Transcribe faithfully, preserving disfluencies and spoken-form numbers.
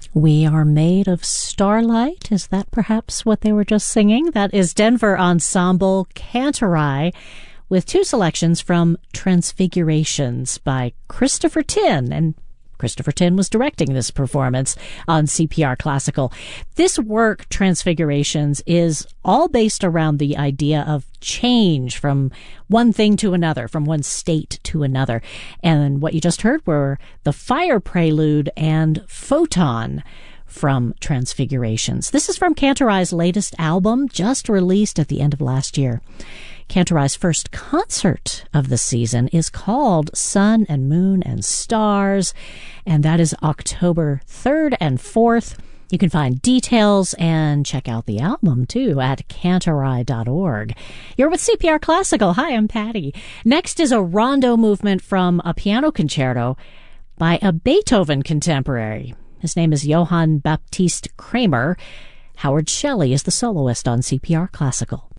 We Are Made of Starlight. Is that perhaps what they were just singing? That is Denver Ensemble Cantorai with two selections from Transfigurations by Christopher Tin. And Christopher Tin was directing this performance on C P R Classical. This work, Transfigurations, is all based around the idea of change from one thing to another, from one state to another. And what you just heard were the Fire Prelude and Photon from Transfigurations. This is from Cantorai's latest album, just released at the end of last year. Cantorai's first concert of the season is called Sun and Moon and Stars, and that is October third and fourth. You can find details and check out the album, too, at cantorai dot org. You're with C P R Classical. Hi, I'm Patty. Next is a rondo movement from a piano concerto by a Beethoven contemporary. His name is Johann Baptist Kramer. Howard Shelley is the soloist on C P R Classical.